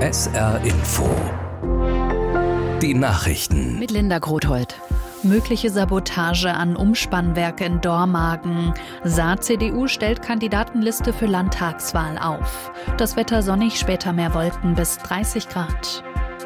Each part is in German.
SR Info. Die Nachrichten. Mit Linda Grothold. Mögliche Sabotage an Umspannwerke in Dormagen. Saar-CDU stellt Kandidatenliste für Landtagswahl auf. Das Wetter sonnig, später mehr Wolken bis 30 Grad.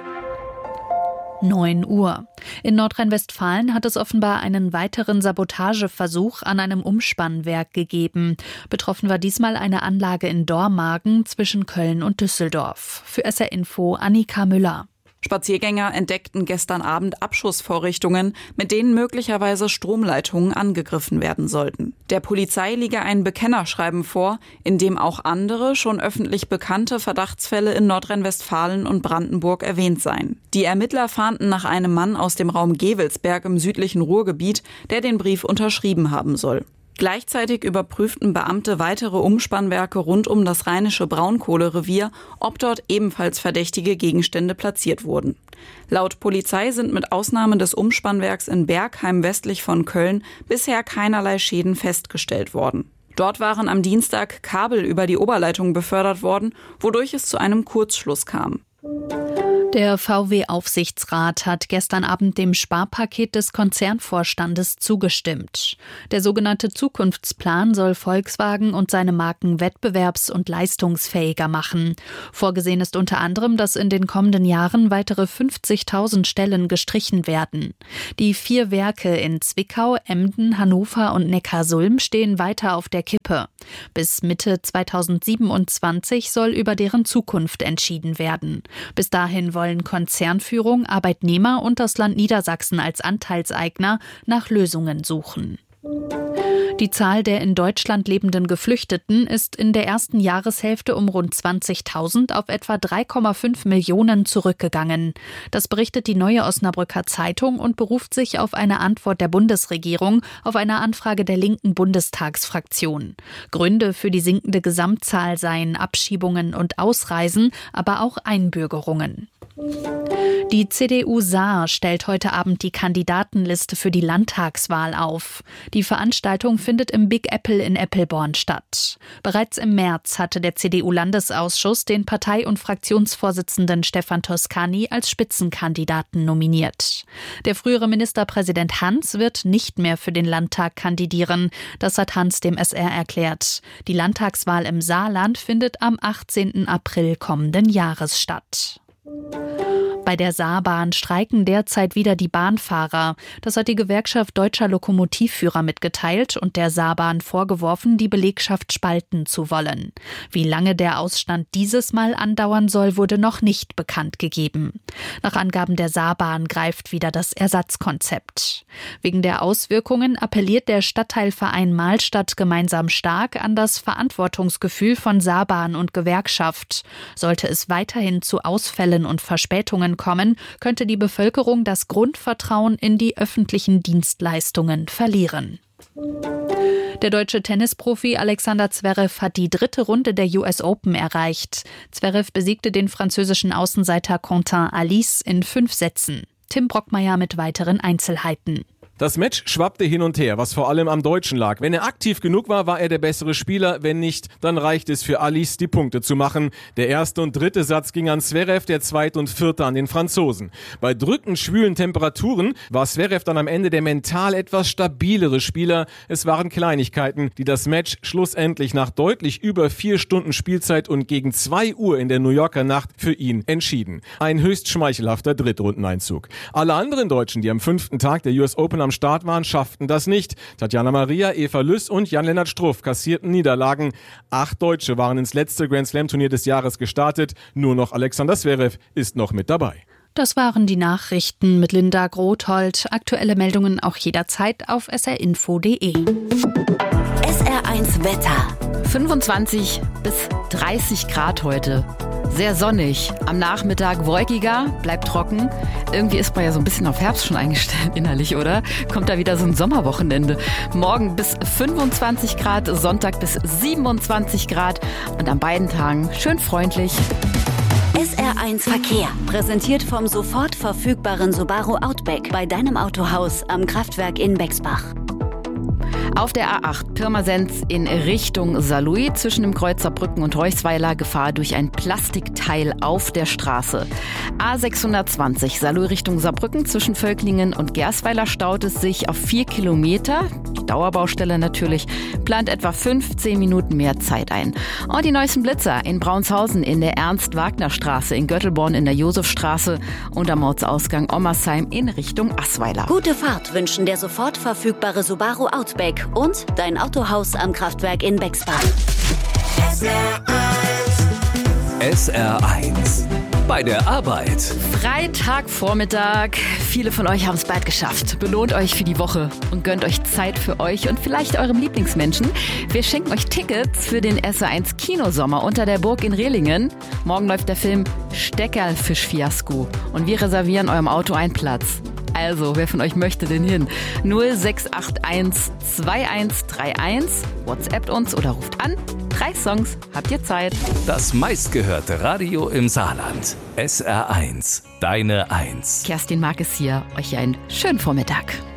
9 Uhr. In Nordrhein-Westfalen hat es offenbar einen weiteren Sabotageversuch an einem Umspannwerk gegeben. Betroffen war diesmal eine Anlage in Dormagen zwischen Köln und Düsseldorf. Für SR Info Annika Müller. Spaziergänger entdeckten gestern Abend Abschussvorrichtungen, mit denen möglicherweise Stromleitungen angegriffen werden sollten. Der Polizei liege ein Bekennerschreiben vor, in dem auch andere, schon öffentlich bekannte Verdachtsfälle in Nordrhein-Westfalen und Brandenburg erwähnt seien. Die Ermittler fahnden nach einem Mann aus dem Raum Gevelsberg im südlichen Ruhrgebiet, der den Brief unterschrieben haben soll. Gleichzeitig überprüften Beamte weitere Umspannwerke rund um das rheinische Braunkohlerevier, ob dort ebenfalls verdächtige Gegenstände platziert wurden. Laut Polizei sind mit Ausnahme des Umspannwerks in Bergheim westlich von Köln bisher keinerlei Schäden festgestellt worden. Dort waren am Dienstag Kabel über die Oberleitung befördert worden, wodurch es zu einem Kurzschluss kam. Der VW-Aufsichtsrat hat gestern Abend dem Sparpaket des Konzernvorstandes zugestimmt. Der sogenannte Zukunftsplan soll Volkswagen und seine Marken wettbewerbs- und leistungsfähiger machen. Vorgesehen ist unter anderem, dass in den kommenden Jahren weitere 50.000 Stellen gestrichen werden. Die 4 Werke in Zwickau, Emden, Hannover und Neckarsulm stehen weiter auf der Kippe. Bis Mitte 2027 soll über deren Zukunft entschieden werden. Bis dahin wollen Konzernführung, Arbeitnehmer und das Land Niedersachsen als Anteilseigner nach Lösungen suchen. Die Zahl der in Deutschland lebenden Geflüchteten ist in der ersten Jahreshälfte um rund 20.000 auf etwa 3,5 Millionen zurückgegangen. Das berichtet die Neue Osnabrücker Zeitung und beruft sich auf eine Antwort der Bundesregierung auf eine Anfrage der linken Bundestagsfraktion. Gründe für die sinkende Gesamtzahl seien Abschiebungen und Ausreisen, aber auch Einbürgerungen. Die CDU Saar stellt heute Abend die Kandidatenliste für die Landtagswahl auf. Die Veranstaltung findet im Big Apple in Eppelborn statt. Bereits im März hatte der CDU-Landesausschuss den Partei- und Fraktionsvorsitzenden Stefan Toscani als Spitzenkandidaten nominiert. Der frühere Ministerpräsident Hans wird nicht mehr für den Landtag kandidieren. Das hat Hans dem SR erklärt. Die Landtagswahl im Saarland findet am 18. April kommenden Jahres statt. Bei der Saarbahn streiken derzeit wieder die Bahnfahrer. Das hat die Gewerkschaft Deutscher Lokomotivführer mitgeteilt und der Saarbahn vorgeworfen, die Belegschaft spalten zu wollen. Wie lange der Ausstand dieses Mal andauern soll, wurde noch nicht bekannt gegeben. Nach Angaben der Saarbahn greift wieder das Ersatzkonzept. Wegen der Auswirkungen appelliert der Stadtteilverein Mahlstadt gemeinsam stark an das Verantwortungsgefühl von Saarbahn und Gewerkschaft. Sollte es weiterhin zu Ausfällen und Verspätungen kommen, könnte die Bevölkerung das Grundvertrauen in die öffentlichen Dienstleistungen verlieren. Der deutsche Tennisprofi Alexander Zverev hat die 3. Runde der US Open erreicht. Zverev besiegte den französischen Außenseiter Quentin Alice in 5 Sätzen. Tim Brockmeier mit weiteren Einzelheiten. Das Match schwappte hin und her, was vor allem am Deutschen lag. Wenn er aktiv genug war, war er der bessere Spieler. Wenn nicht, dann reicht es für Alice, die Punkte zu machen. Der 1. und 3. Satz ging an Zverev, der 2. und 4. an den Franzosen. Bei drückend schwülen Temperaturen war Zverev dann am Ende der mental etwas stabilere Spieler. Es waren Kleinigkeiten, die das Match schlussendlich nach deutlich über 4 Stunden Spielzeit und gegen 2 Uhr in der New Yorker Nacht für ihn entschieden. Ein höchst schmeichelhafter Drittrundeneinzug. Alle anderen Deutschen, die am 5. Tag der US Open am Start waren, schafften das nicht. Tatjana Maria, Eva Lüss und Jan-Lennart Struff kassierten Niederlagen. 8 Deutsche waren ins letzte Grand-Slam-Turnier des Jahres gestartet. Nur noch Alexander Zverev ist noch mit dabei. Das waren die Nachrichten mit Linda Grothold. Aktuelle Meldungen auch jederzeit auf srinfo.de. SR1 Wetter. 25 bis 30 Grad heute. Sehr sonnig. Am Nachmittag wolkiger, bleibt trocken. Irgendwie ist man ja so ein bisschen auf Herbst schon eingestellt innerlich, oder? Kommt da wieder so ein Sommerwochenende. Morgen bis 25 Grad, Sonntag bis 27 Grad und an beiden Tagen schön freundlich. SR1 Verkehr. Präsentiert vom sofort verfügbaren Subaru Outback bei deinem Autohaus am Kraftwerk in Bexbach. Auf der A8 Pirmasens in Richtung Saarlouis zwischen dem Kreuz Saarbrücken und Reuchsweiler Gefahr durch ein Plastikteil auf der Straße. A620 Saarlouis Richtung Saarbrücken zwischen Völklingen und Gersweiler staut es sich auf 4 Kilometer. Die Dauerbaustelle natürlich plant etwa 15 Minuten mehr Zeit ein. Und die neuesten Blitzer in Braunshausen in der Ernst-Wagner-Straße, in Göttelborn in der Josefstraße und am Ortsausgang Ommersheim in Richtung Assweiler. Gute Fahrt wünschen der sofort verfügbare Subaru Outback und dein Autohaus am Kraftwerk in Bexbach. SR1 bei der Arbeit. Freitagvormittag. Viele von euch haben es bald geschafft. Belohnt euch für die Woche und gönnt euch Zeit für euch und vielleicht eurem Lieblingsmenschen. Wir schenken euch Tickets für den SR1 Kinosommer unter der Burg in Rehlingen. Morgen läuft der Film Steckerlfisch-Fiasko und wir reservieren eurem Auto einen Platz. Also, wer von euch möchte denn hin? 0681 2131, WhatsAppt uns oder ruft an. 3 Songs, habt ihr Zeit. Das meistgehörte Radio im Saarland. SR1, deine 1. Kerstin Mark ist hier. Euch einen schönen Vormittag.